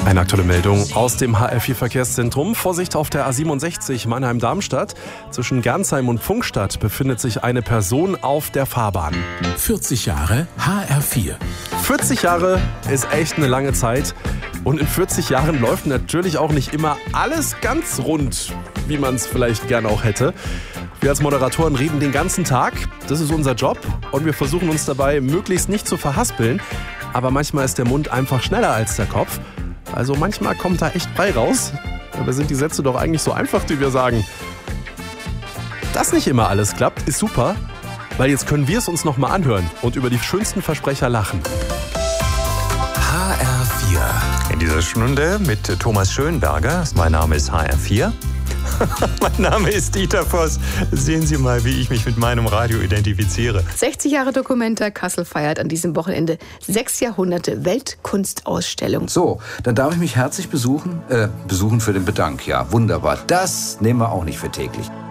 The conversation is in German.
Eine aktuelle Meldung aus dem HR4-Verkehrszentrum. Vorsicht auf der A67 Mannheim-Darmstadt. Zwischen Gernsheim und Pfungstadt befindet sich eine Person auf der Fahrbahn. 40 Jahre HR4. 40 Jahre ist echt eine lange Zeit. Und in 40 Jahren läuft natürlich auch nicht immer alles ganz rund, wie man es vielleicht gerne auch hätte. Wir als Moderatoren reden den ganzen Tag. Das ist unser Job. Und wir versuchen uns dabei möglichst nicht zu verhaspeln. Aber manchmal ist der Mund einfach schneller als der Kopf. Also manchmal kommt da echt Brei raus. Dabei sind die Sätze doch eigentlich so einfach, die wir sagen. Dass nicht immer alles klappt, ist super, weil jetzt können wir es uns nochmal anhören und über die schönsten Versprecher lachen. HR4. In dieser Stunde mit Thomas Schönberger. Mein Name ist HR4. Mein Name ist Dieter Voss. Sehen Sie mal, wie ich mich mit meinem Radio identifiziere. 60 Jahre Documenta. Kassel feiert an diesem Wochenende 6 Jahrhunderte Weltkunstausstellung. So, dann darf ich mich herzlich besuchen für den Bedank. Ja, wunderbar. Das nehmen wir auch nicht für täglich.